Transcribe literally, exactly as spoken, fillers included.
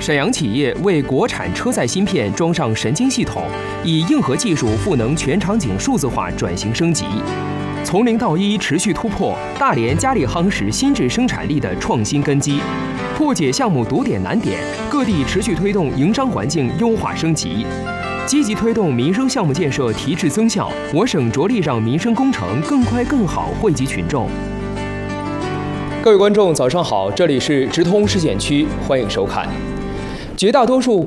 沈阳企业为国产车载芯片装上神经系统，以硬核技术赋能全场景数字化转型升级。从零到一持续突破，大连加力夯实新质生产力的创新根基，破解项目堵点难点，各地持续推动营商环境优化升级，积极推动民生项目建设提质增效。我省着力让民生工程更快更好惠及群众。各位观众，早上好，这里是直通市检区，欢迎收看。绝大多数